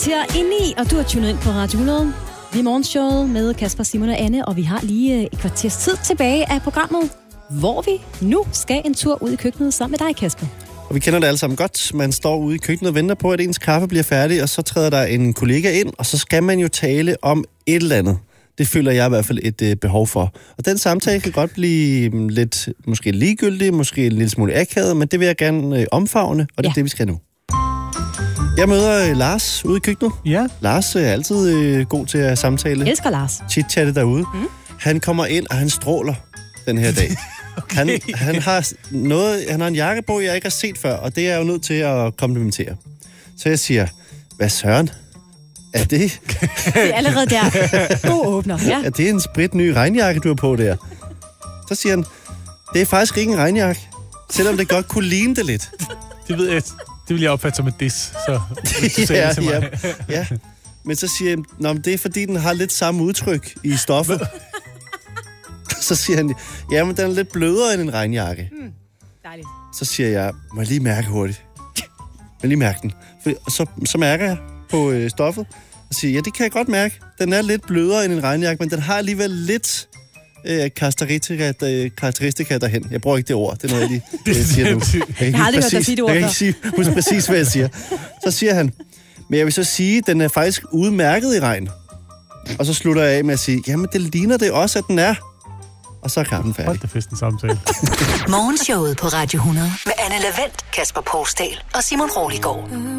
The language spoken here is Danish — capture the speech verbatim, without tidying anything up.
Til inde i, og du har tunet ind på Radio hundrede. Vi er morgenshowet med Kasper, Simon og Anne, og vi har lige et kvarters tid tilbage af programmet, hvor vi nu skal en tur ud i køkkenet sammen med dig, Kasper. Og vi kender det alle sammen godt. Man står ude i køkkenet og venter på, at ens kaffe bliver færdig, og så træder der en kollega ind, og så skal man jo tale om et eller andet. Det føler jeg i hvert fald et øh, behov for. Og den samtale kan godt blive lidt, måske ligegyldig, måske en lille smule akavet, men det vil jeg gerne øh, omfavne, og det er ja. det, vi skal nu. Jeg møder øh, Lars ude i køkkenet. Ja. Lars er altid øh, god til at samtale. Jeg elsker Lars. Chit-chatte derude. Mm. Han kommer ind, og han stråler den her dag. Okay. Han, han, har noget, han har en jakke på, jeg ikke har set før, og det er jeg jo nødt til at komplimentere. Så jeg siger, hvad søren? Er det... det er allerede der. God åbner, ja. Er det en spritny regnjakke, du har på der? Så siger han, det er faktisk ikke en regnjakke, selvom det godt kunne ligne det lidt. Det ved jeg, det vil jeg opfatte som et diss, så ja, det til mig. ja, ja. Men så siger jeg, nå, men det er fordi, den har lidt samme udtryk i stoffet. Så siger han, ja, men den er lidt blødere end en regnjakke. Mm, dejligt. Så siger jeg, må jeg lige mærke hurtigt? Må jeg lige mærke den? For, så, så mærker jeg på øh, stoffet, og siger, ja, det kan jeg godt mærke. Den er lidt blødere end en regnjakke, men den har alligevel lidt øh, karakteristika, øh, karakteristika derhen. Jeg bruger ikke det ord, det er noget, jeg lige øh, siger nu. Jeg, jeg har aldrig hørt dig sige det ord. Jeg kan ikke sige, husk præcis, hvad jeg siger. Så siger han, men jeg vil så sige, at den er faktisk udmærket i regn. Og så slutter jeg af med at sige, jamen det ligner det også, at den er. Og så er kampen færdig. Hold da festen samtale. Morgenshowet på Radio hundrede med Anne Lavendt, Kasper Poulsdal og Simon Roliggaard.